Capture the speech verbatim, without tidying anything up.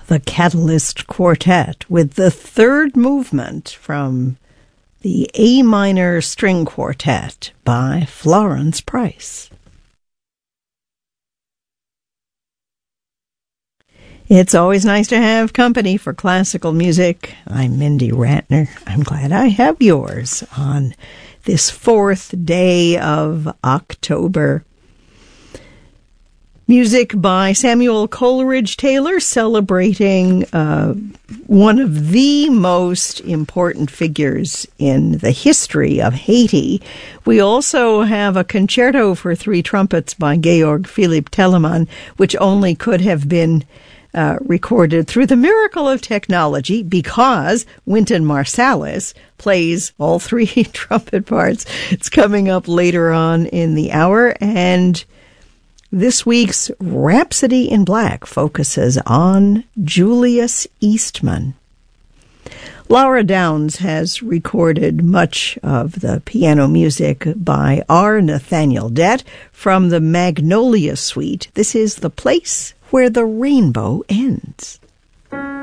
the Catalyst Quartet with the third movement from the A minor string quartet by Florence Price. It's always nice to have company for classical music. I'm Mindy Ratner. I'm glad I have yours on this fourth day of October. Music by Samuel Coleridge Taylor, celebrating uh, one of the most important figures in the history of Haiti. We also have a concerto for three trumpets by Georg Philipp Telemann, which only could have been uh, recorded through the miracle of technology because Wynton Marsalis plays all three trumpet parts. It's coming up later on in the hour, and this week's Rhapsody in Black focuses on Julius Eastman. Laura Downs has recorded much of the piano music by R. Nathaniel Dett from the Magnolia Suite. This is The Place Where the Rainbow Ends.